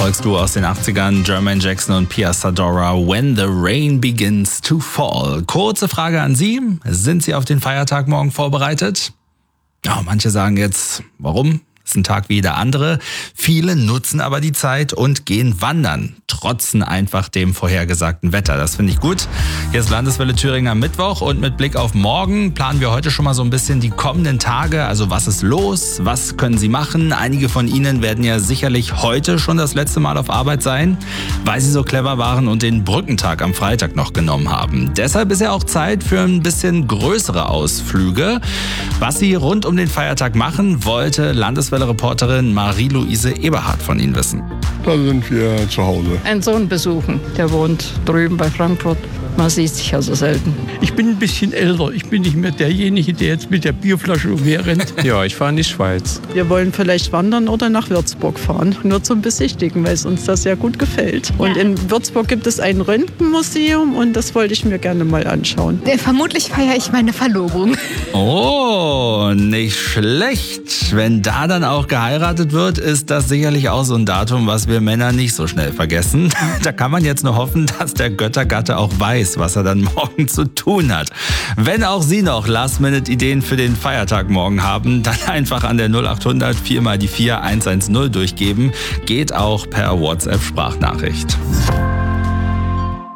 Volksduo aus den 80ern, Jermaine Jackson und Pia Sadora, When the Rain Begins to Fall. Kurze Frage an Sie, sind Sie auf den Feiertag morgen vorbereitet? Ja, manche sagen jetzt, warum? Das ist ein Tag wie jeder andere. Viele nutzen aber die Zeit und gehen wandern, trotzen einfach dem vorhergesagten Wetter. Das finde ich gut. Hier ist Landeswelle Thüringen am Mittwoch und mit Blick auf morgen planen wir heute schon mal so ein bisschen die kommenden Tage. Also was ist los? Was können Sie machen? Einige von Ihnen werden ja sicherlich heute schon das letzte Mal auf Arbeit sein, weil Sie so clever waren und den Brückentag am Freitag noch genommen haben. Deshalb ist ja auch Zeit für ein bisschen größere Ausflüge. Was Sie rund um den Feiertag machen, wollte Landeswelle-Reporterin Marie-Louise Eberhardt von Ihnen wissen. Da sind wir zu Hause. Einen Sohn besuchen, der wohnt drüben bei Frankfurt. Man sieht sich also selten. Ich bin ein bisschen älter. Ich bin nicht mehr derjenige, der jetzt mit der Bierflasche umherrennt. Ja, ich fahre in die Schweiz. Wir wollen vielleicht wandern oder nach Würzburg fahren. Nur zum Besichtigen, weil es uns das sehr gut gefällt. Und in Würzburg gibt es ein Röntgenmuseum und das wollte ich mir gerne mal anschauen. Vermutlich feiere ich meine Verlobung. Oh, nicht schlecht. Wenn da dann auch geheiratet wird, ist das sicherlich auch so ein Datum, was wir Männer nicht so schnell vergessen. Da kann man jetzt nur hoffen, dass der Göttergatte auch weiß, was er dann morgen zu tun hat. Wenn auch Sie noch Last-Minute-Ideen für den Feiertag morgen haben, dann einfach an der 0800 4 mal die 4 110 durchgeben. Geht auch per WhatsApp-Sprachnachricht.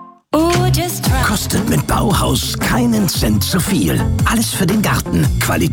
Kostet mit Bauhaus keinen Cent zu viel. Alles für den Garten. Qualität